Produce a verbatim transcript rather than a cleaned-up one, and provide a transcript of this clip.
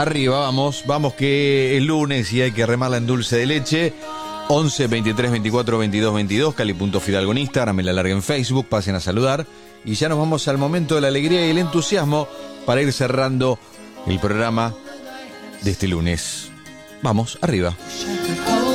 Arriba, vamos, vamos que es lunes y hay que remarla en dulce de leche. once, veintitrés, veinticuatro, veintidós, veintidós, Cali.Fidalgo en Instagram, me la larga en Facebook, pasen a saludar. Y ya nos vamos al momento de la alegría y el entusiasmo para ir cerrando el programa de este lunes. Vamos, arriba.